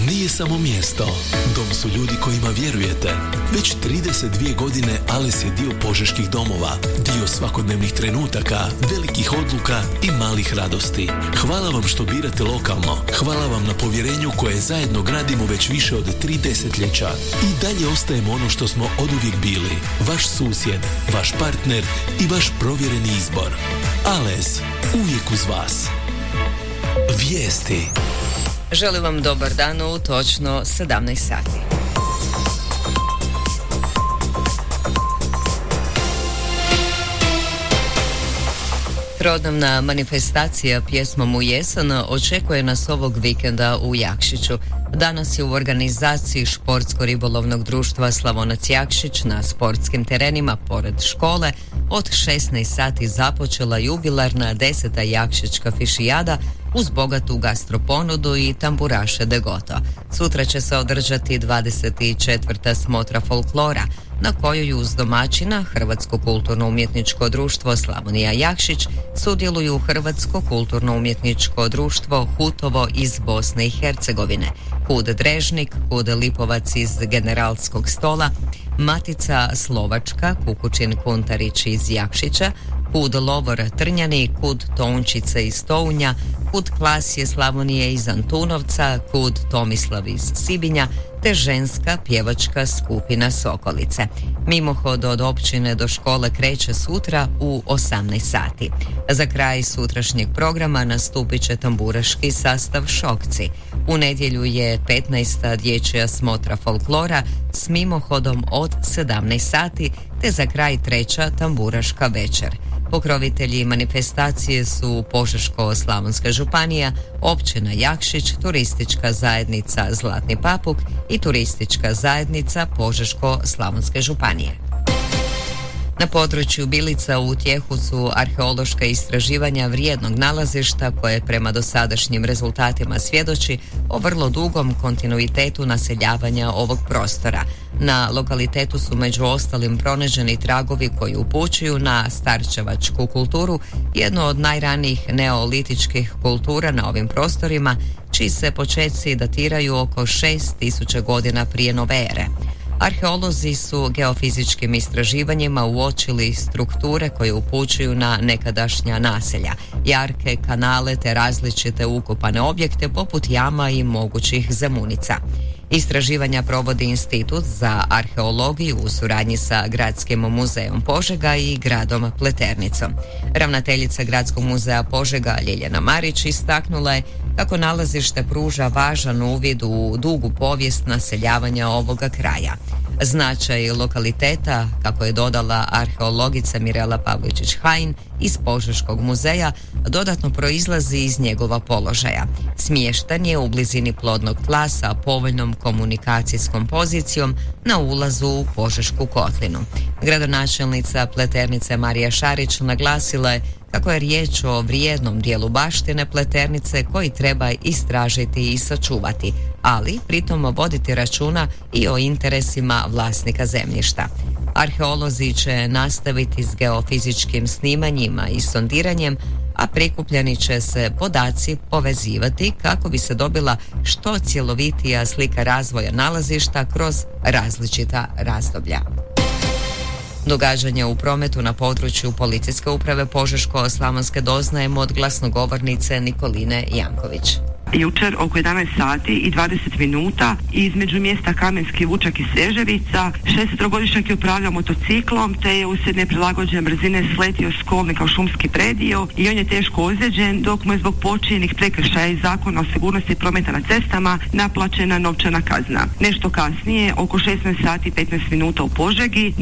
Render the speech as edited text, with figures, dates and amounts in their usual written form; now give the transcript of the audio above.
nije samo mjesto. Dom su ljudi kojima vjerujete. Već 32 godine Ales je dio požeških domova, dio svakodnevnih trenutaka, velikih odluka i malih radosti. Hvala vam što birate lokalno. Hvala vam na povjerenju koje zajedno gradimo već više od 3 desetljeća. I dalje ostajemo ono što smo oduvijek bili. Vaš susjed, vaš partner i vaš provjereni izbor. Ales, uvijek uz vas. Vijesti. Želim vam dobar dan u točno 17 sati. Trodnevna manifestacija pjesmom u jesen očekuje nas ovog vikenda u Jakšiću. Danas je u organizaciji Športsko-ribolovnog društva Slavonac Jakšić na sportskim terenima pored škole od 16 sati započela jubilarna 10. Jakšićka fišijada uz bogatu gastroponudu i tamburaše de goto. Sutra će se održati 24. smotra folklora, na kojoj uz domaćina Hrvatsko kulturno-umjetničko društvo Slavonija Jakšić sudjeluju Hrvatsko kulturno-umjetničko društvo Hutovo iz Bosne i Hercegovine, Kud Drežnik, Kud Lipovac iz Generalskog stola, Matica Slovačka, Kukučin Kuntarić iz Jakšića, Kud Lovor Trnjani, Kud Tončice iz Tounja, Kud Klasje Slavonije iz Antunovca, Kud Tomislav iz Sibinja, te ženska pjevačka skupina Sokolice. Mimohod od općine do škole kreće sutra u 18 sati. Za kraj sutrašnjeg programa nastupit će tamburaški sastav Šokci. U nedjelju je 15. dječja smotra folklora s mimohodom od 17 sati, te za kraj 3. tamburaška večer. Pokrovitelji manifestacije su Požeško-slavonska županija, općina Jakšić, turistička zajednica Zlatni Papuk i turistička zajednica Požeško-slavonske županije. Na području Bilica u tijeku su arheološka istraživanja vrijednog nalazišta koje prema dosadašnjim rezultatima svjedoči o vrlo dugom kontinuitetu naseljavanja ovog prostora. Na lokalitetu su među ostalim pronađeni tragovi koji upućuju na starčevačku kulturu, jednu od najranijih neolitičkih kultura na ovim prostorima, čiji se počeci datiraju oko 6000 godina prije nove ere. Arheolozi su geofizičkim istraživanjima uočili strukture koje upućuju na nekadašnja naselja, jarke, kanale te različite ukopane objekte poput jama i mogućih zemunica. Istraživanja provodi Institut za arheologiju u suradnji sa Gradskim muzejom Požega i gradom Pleternicom. Ravnateljica Gradskog muzeja Požega Ljiljana Marić istaknula je kako nalazište pruža važan uvid u dugu povijest naseljavanja ovoga kraja. Značaj lokaliteta, kako je dodala arheologica Mirela Pavličić-Hajn iz Požeškog muzeja, dodatno proizlazi iz njegova položaja. Smještan je u blizini plodnog tla sa povoljnom komunikacijskom pozicijom na ulazu u Požešku kotlinu. Gradonačelnica Pleternice Marija Šarić naglasila je kako je riječ o vrijednom dijelu baštine Pleternice koji treba istražiti i sačuvati, ali pritom voditi računa i o interesima vlasnika zemljišta. Arheolozi će nastaviti s geofizičkim snimanjima i sondiranjem, a prikupljeni će se podaci povezivati kako bi se dobila što cjelovitija slika razvoja nalazišta kroz različita razdoblja. Događanja u prometu na području Policijske uprave Požeško-slavonske doznajemo od glasnogovornice Nikoline Janković. Jučer oko 11 sati i 20 minuta između mjesta Kamenski Vučak i Seževica 16-godišnjak je upravljao motociklom te je uslijed neprilagođene brzine sletio s kolnika u šumski predio i on je teško ozlijeđen, dok mu je zbog počinjenih prekršaja iz Zakona o sigurnosti prometa na cestama naplaćena novčana kazna. Nešto kasnije, oko 16 sati i 15 minuta u Požegi,